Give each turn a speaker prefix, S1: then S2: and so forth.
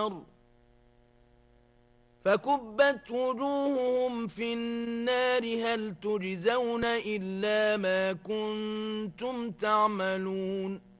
S1: النار فكبت وجوههم في النار هل تجزون إلا ما كنتم تعملون